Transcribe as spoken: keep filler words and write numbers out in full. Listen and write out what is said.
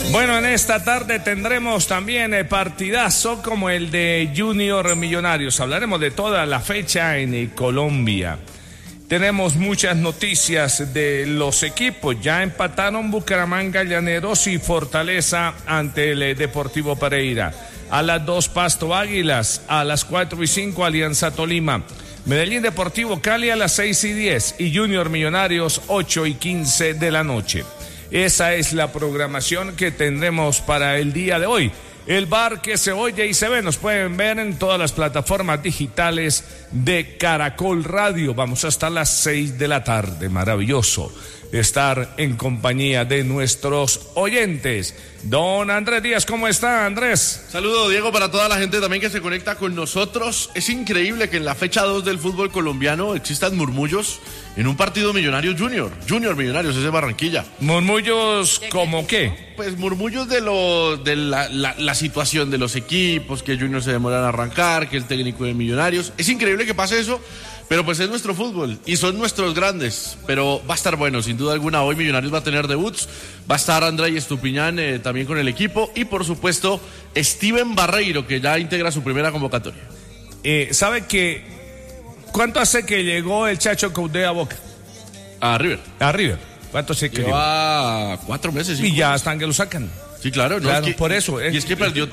Bueno, en esta tarde tendremos también el partidazo como el de Junior Millonarios. Hablaremos de toda la fecha en Colombia. Tenemos muchas noticias de los equipos. Ya empataron Bucaramanga, Llaneros y Fortaleza ante el Deportivo Pereira. A las dos Pasto Águilas, a las cuatro y cinco Alianza Tolima. Medellín Deportivo Cali a las seis y diez y Junior Millonarios ocho y quince de la noche. Esa es la programación que tendremos para el día de hoy. El bar que se oye y se ve nos pueden ver en todas las plataformas digitales de Caracol Radio. Vamos hasta las seis de la tarde. Maravilloso estar en compañía de nuestros oyentes. Don Andrés Díaz, ¿cómo está, Andrés? Saludo, Diego, para toda la gente también que se conecta con nosotros. Es increíble que en la fecha dos del fútbol colombiano existan murmullos en un partido Millonarios Junior. Junior Millonarios, es de Barranquilla. ¿Murmullos como qué? Pues murmullos de lo de la, la, la situación de los equipos, que Junior se demora en arrancar, que el técnico de Millonarios. Es increíble que pase eso, pero pues es nuestro fútbol y son nuestros grandes. Pero va a estar bueno, sin duda alguna. Hoy Millonarios va a tener debuts. Va a estar André Estupiñán eh, también con el equipo. Y por supuesto, Steven Barreiro, que ya integra su primera convocatoria. Eh, ¿Sabe que cuánto hace que llegó el Chacho Coudet a Boca? A River. A River. ¿Cuánto hace que lleva cuatro meses? Y ya están que lo sacan. Sí, claro. No, claro, es que, por eso. Y es que perdió